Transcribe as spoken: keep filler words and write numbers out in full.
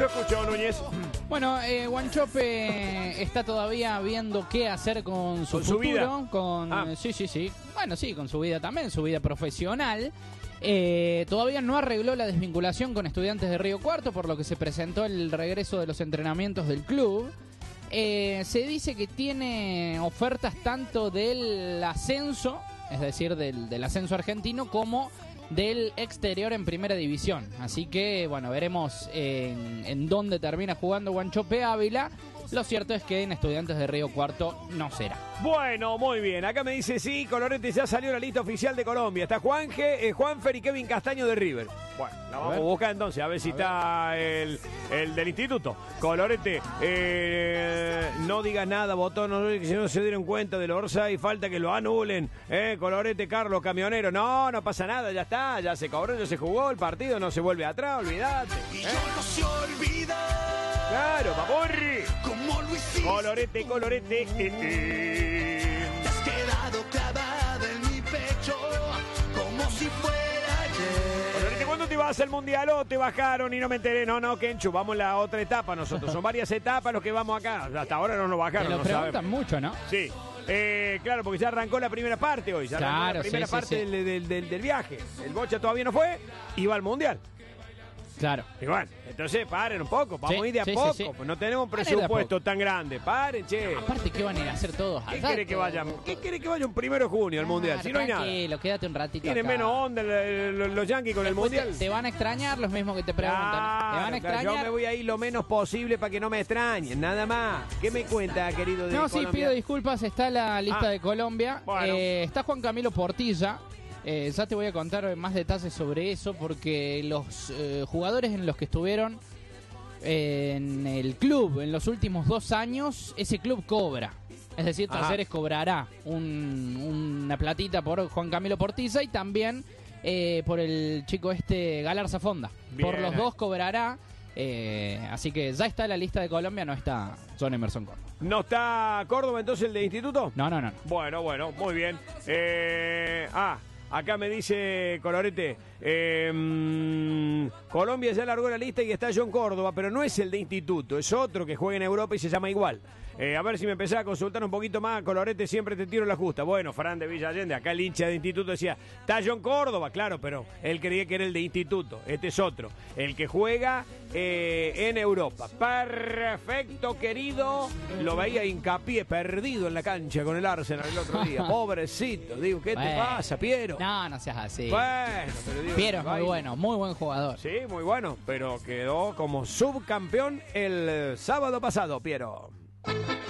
Lo escucho, Núñez. Bueno, eh, Wanchope está todavía viendo qué hacer con su ¿Con su futuro. vida? Con, Ah. Sí, sí, sí. Bueno, sí, con su vida también, su vida profesional. Eh, todavía no arregló la desvinculación con Estudiantes de Río Cuarto, por lo que se presentó el regreso de los entrenamientos del club. Eh, se dice que tiene ofertas tanto del ascenso, es decir, del, del ascenso argentino, como del exterior en primera división. Así que, bueno, veremos en, en dónde termina jugando Wanchope Ávila. Lo cierto es que en Estudiantes de Río Cuarto no será. Bueno, muy bien. Acá me dice, sí, Colorete, ya salió la lista oficial de Colombia. Está Juanje, eh, Juanfer y Kevin Castaño de River. Bueno, la vamos a, a buscar entonces, a ver si a está ver. El, el del instituto. Colorete, eh, no digas nada, botón, no, que si no se dieron cuenta de lo Orsay, falta que lo anulen. Eh, Colorete, Carlos, camionero. No, no pasa nada, ya está, ya se cobró, ya se jugó el partido, no se vuelve atrás, olvídate. Y ¿eh? yo no se olvida. Claro, paporri. Como lo hiciste. Colorete, colorete. Eh, eh. Te has quedado clavada en mi pecho como si fuera ayer. Colorete, ¿cuándo te vas al mundial? ¿O te bajaron y no me enteré? No, no, Kenchu, vamos a la otra etapa nosotros. Son varias etapas los que vamos acá. Hasta ahora no nos bajaron. Te lo no preguntan sabemos. mucho, ¿no? Sí. Eh, claro, porque ya arrancó la primera parte hoy. Ya arrancó Claro, la primera sí, sí, parte sí. Del, del, del, del viaje. El Bocha todavía no fue y va al mundial. Claro. Y bueno, entonces paren un poco, vamos Sí, a ir de a sí, sí, poco, sí. pues no tenemos un Van a ir de a presupuesto poco. tan grande, paren, che. Aparte, ¿qué van a ir a hacer todos ¿Qué allá? quiere que vayan? ¿Qué quiere que vaya un primero de junio al mundial? Si no hay nada. Tranquilo, quédate un ratito Tienen acá. menos onda el- el- los yankees con el Después mundial. Te, te van a extrañar los mismos que te preguntan. Claro, te van a claro, extrañar. yo me voy a ir lo menos posible para que no me extrañen, nada más. ¿Qué me cuenta, querido de No, sí, Colombia? pido disculpas. Está la lista Ah, de Colombia. bueno. Eh, está Juan Camilo Portilla. Eh, ya te voy a contar más detalles sobre eso, porque los eh, jugadores en los que estuvieron en el club en los últimos dos años, ese club cobra. Es decir, Ajá. Talleres cobrará un- una platita por Juan Camilo Portilla y también eh, por el chico este Galarza Fonda. Bien, Por los ahí. dos cobrará. Eh, así que ya está la lista de Colombia, no está John Emerson Córdoba. ¿No está Córdoba entonces el de instituto? No, no, no. no. Bueno, bueno, muy bien. Eh, ah, acá me dice Colorete, eh, mm, Colombia ya largó la lista y está John Córdoba, pero no es el de instituto, es otro que juega en Europa y se llama igual. Eh, a ver si me empezás a consultar un poquito más, Colorete, siempre te tiro la justa. Bueno, Fran de Villa Allende, acá el hincha de instituto decía, está John Córdoba, claro, pero él creía que era el de instituto, este es otro, el que juega eh, en Europa. Perfecto, querido, lo veía hincapié perdido en la cancha con el Arsenal el otro día, pobrecito, digo, ¿qué te Bueno. pasa, Piero? No, no seas así. Bueno, pero digo, Piero es muy vaya. bueno, muy buen jugador. Sí, muy bueno, pero quedó como subcampeón el eh, sábado pasado, Piero.